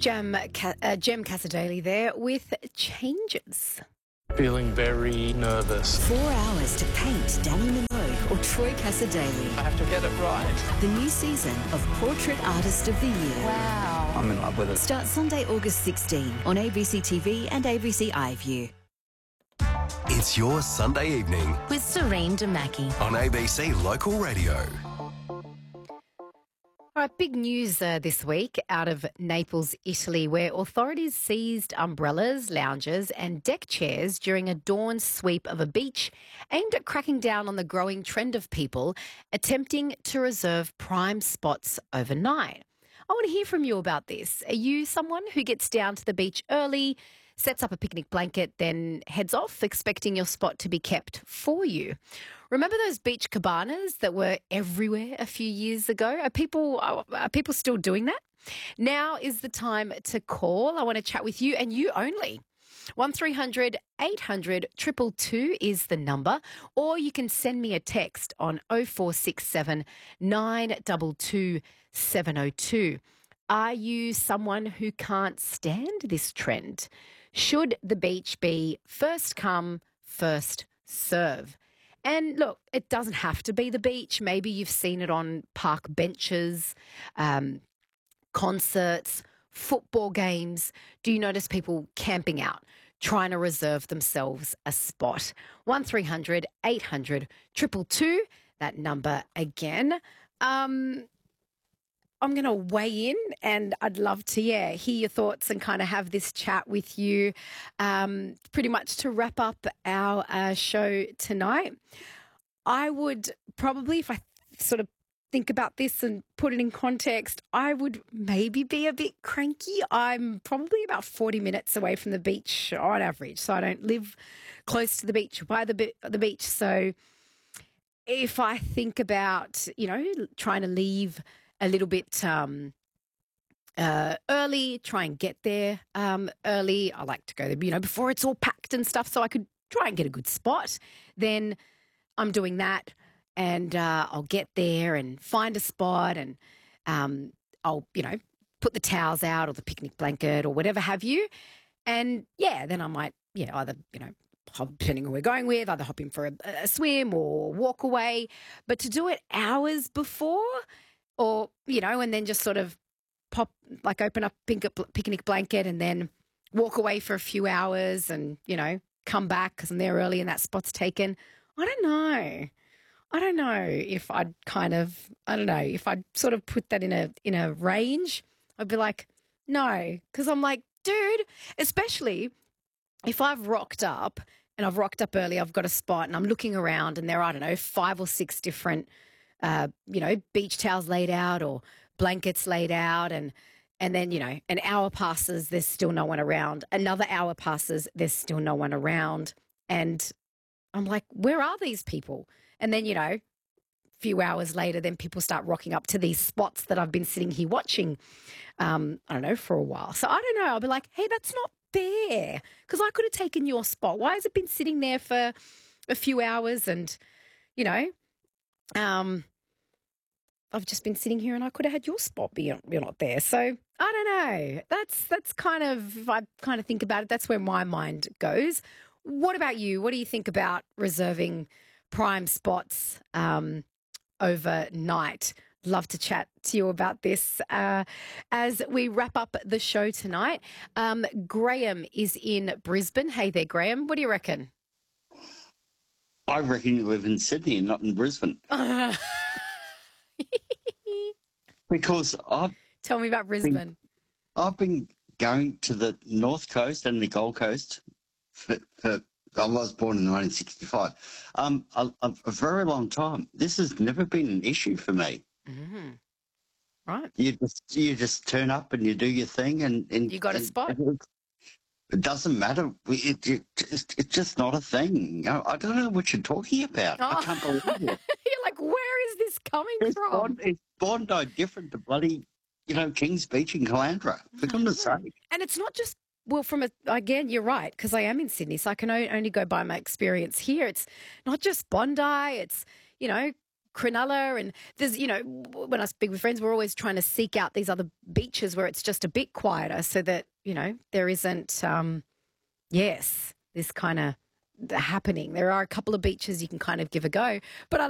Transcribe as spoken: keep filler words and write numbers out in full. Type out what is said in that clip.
Gem, Ca- uh, Gem Casadeli there with Changes. Feeling very nervous. Four hours to paint Danny Minogue or Troy Casadeli. I have to get it right. The new season of Portrait Artist of the Year. Wow. I'm in love with it. Starts Sunday, August sixteenth on A B C T V and A B C iView. It's your Sunday evening With Serene Demaki. on A B C Local Radio. All right, big news uh, this week out of Naples, Italy, where authorities seized umbrellas, lounges and deck chairs during a dawn sweep of a beach aimed at cracking down on the growing trend of people attempting to reserve prime spots overnight. I want to hear from you about this. Are you someone who gets down to the beach early, sets up a picnic blanket, then heads off expecting your spot to be kept for you? Remember those beach cabanas that were everywhere a few years ago? Are people are people still doing that? Now is the time to call. I want to chat with you and you only. one three hundred eight hundred two two two is the number, or you can send me a text on oh four six seven nine two two seven oh two. Are you someone who can't stand this trend? Should the beach be first come, first serve? And look, it doesn't have to be the beach. Maybe you've seen it on park benches, um, concerts, football games. Do you notice people camping out, trying to reserve themselves a spot? one three hundred eight hundred two two two, that number again. Um, I'm going to weigh in and I'd love to, yeah, hear your thoughts and kind of have this chat with you um, pretty much to wrap up our uh, show tonight. I would probably, if I sort of think about this and put it in context, I would maybe be a bit cranky. I'm probably about forty minutes away from the beach on average, so I don't live close to the beach or by the, be- the beach. So if I think about, you know, trying to leave a little bit um, uh, early, try and get there um, early. I like to go there, you know, before it's all packed and stuff, so I could try and get a good spot. Then I'm doing that, and uh, I'll get there and find a spot, and um, I'll, you know, put the towels out or the picnic blanket or whatever have you. And yeah, then I might, yeah, either, you know, hop, depending on who we're going with, either hop in for a, a swim or walk away. But to do it hours before, or, you know, and then just sort of pop, like open up a picnic blanket and then walk away for a few hours and, you know, come back because I'm there early and that spot's taken. I don't know. I don't know if I'd kind of, I don't know, if I'd sort of put that in a in a range. I'd be like, no, because I'm like, dude, especially if I've rocked up and I've rocked up early, I've got a spot and I'm looking around and there are, I don't know, five or six different Uh, you know, beach towels laid out or blankets laid out, and and then, you know, an hour passes, there's still no one around. Another hour passes, there's still no one around. And I'm like, where are these people? And then, you know, a few hours later, then people start rocking up to these spots that I've been sitting here watching, um, I don't know, for a while. So I don't know. I'll be like, hey, that's not fair because I could have taken your spot. Why has it been sitting there for a few hours and, you know, um, I've just been sitting here and I could have had your spot, but you're you're not there. So I don't know. That's that's kind of, if I kind of think about it, that's where my mind goes. What about you? What do you think about reserving prime spots um, overnight? Love to chat to you about this uh, as we wrap up the show tonight. Um, Graham is in Brisbane. Hey there, Graham. What do you reckon? I reckon you live in Sydney and not in Brisbane. Because I've Tell me about Brisbane. been, I've been going to the North Coast and the Gold Coast for, for I was born in nineteen sixty-five, um, a, a, a very long time. This has never been an issue for me. Mm-hmm. Right. You just you just turn up and you do your thing, and, and You got a and spot. It doesn't matter. It, it, it's, it's just not a thing. I, I don't know what you're talking about. Oh. I can't believe it. You're like, where is this coming It's, from? Bond, it's Bondi different to bloody, you know, Kings Beach in Caloundra, for goodness sake. And it's not just, well, from a, again, you're right, because I am in Sydney, so I can o- only go by my experience here. It's not just Bondi, it's, you know, Cronulla, and there's, you know, when I speak with friends, we're always trying to seek out these other beaches where it's just a bit quieter so that, you know, there isn't, um, yes, this kind of happening. There are a couple of beaches you can kind of give a go, but I